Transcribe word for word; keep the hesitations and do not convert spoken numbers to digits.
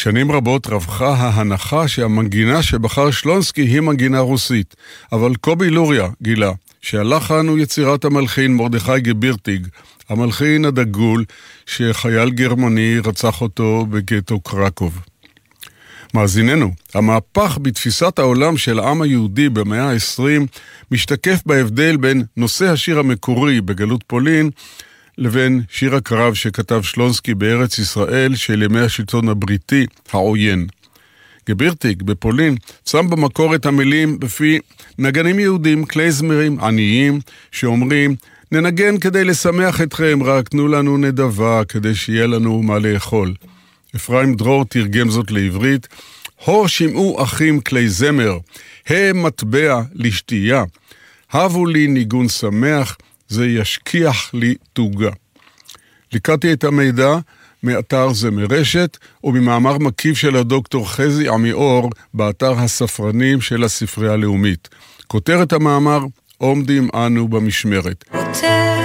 שנים רבות רווחה ההנחה שהמנגינה שבחר שלונסקי היא מנגינה רוסית, אבל קובי לוריה גילה שהלחן הוא יצירת המלחין מרדכי גבירטיג, המלחין הדגול שחייל גרמני רצח אותו בגטו קרקוב. מאזיננו, המהפך בתפיסת העולם של העם היהודי במאה ה-עשרים משתקף בהבדל בין נושא השיר המקורי בגלות פולין לבין שיר הקרב שכתב שלונסקי בארץ ישראל של ימי השלטון הבריטי העוין. גבירטיג בפולין שם במקור את המילים בפי נגנים יהודים קלייזמרים עניים שאומרים ננגן כדי לשמח אתכם, רק תנו לנו נדבה כדי שיהיה לנו מה לאכול. אפרים דרור תרגם זאת לעברית, הו שמעו אחים כלי זמר, הם מטבע לשתייה, הבו לי ניגון שמח, זה ישכיח לי תוגה. ליקטתי את המידע מאתר זמרשת וממאמר מקיף של הדוקטור חזי עמיאור באתר הספרנים של הספרייה הלאומית. כותרת המאמר, עומדים אנו במשמרת.